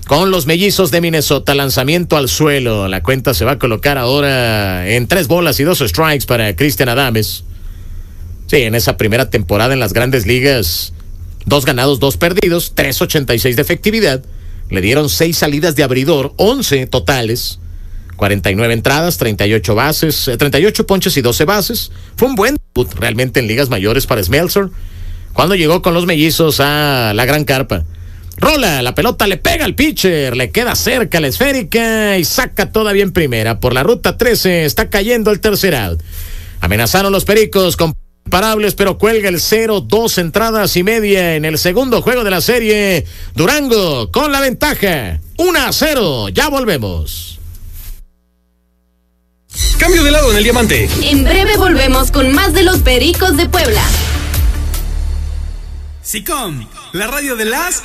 con los Mellizos de Minnesota. Lanzamiento al suelo. La cuenta se va a colocar ahora en 3 bolas y 2 strikes para Cristian Adames. Sí, en esa primera temporada en las Grandes Ligas, 2 ganados, 2 perdidos, 3.86 de efectividad. Le dieron 6 salidas de abridor, 11 totales, 49 entradas, 38 bases, 38 ponches y 12 bases. Fue un buen debut realmente en ligas mayores para Smeltzer cuando llegó con los Mellizos a la Gran Carpa. Rola, la pelota le pega al pitcher, le queda cerca la esférica y saca todavía en primera. Por la ruta 13 está cayendo el tercer out. Amenazaron los Pericos con imparables, pero cuelga el 0-2 entradas y media en el segundo juego de la serie. Durango con la ventaja, 1-0. Ya volvemos. Cambio de lado en el diamante. En breve volvemos con más de los Pericos de Puebla. SICOM, la radio de las